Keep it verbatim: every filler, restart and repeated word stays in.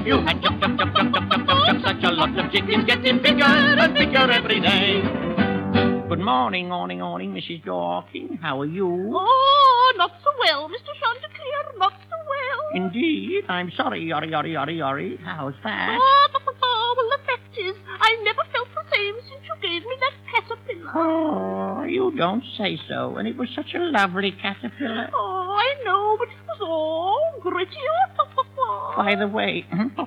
if you had chuck, chuck, chuck, chuck, chuck, chuck, chuck, chuck, such a lot of chickens getting bigger and bigger every day. Good morning, morning, morning, Missus Dorking. How are you? Oh, not so well, Mister Chanticleer, not so well. Indeed. I'm sorry, yorry, yorry, yorry, yorry. How's that? Oh, oh, well, the fact is, I never felt the same since you gave me that caterpillar. Oh, you don't say so. And it was such a lovely caterpillar. Oh, I know, but it was all gritty. By the way,